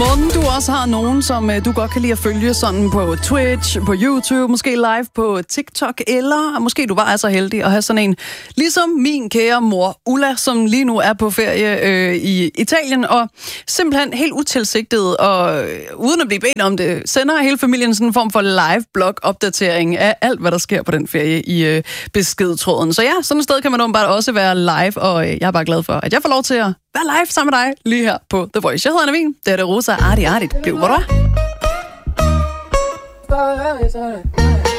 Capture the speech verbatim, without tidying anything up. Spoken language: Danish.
Måden du også har nogen, som uh, du godt kan lide at følge sådan på Twitch, på YouTube, måske live på TikTok, eller måske du bare er så heldig at have sådan en, ligesom min kære mor Ulla, som lige nu er på ferie øh, i Italien, og simpelthen helt utilsigtet, og øh, uden at blive bedt om det, sender hele familien sådan en form for live-blog-opdatering af alt, hvad der sker på den ferie i øh, beskedtråden. Så ja, sådan et sted kan man åbenbart også være live, og øh, jeg er bare glad for, at jeg får lov til at være live sammen med dig, lige her på The Voice. Jeg hedder Anna Wien, det er det Rosa Arti Arti. Bliv hvor du er.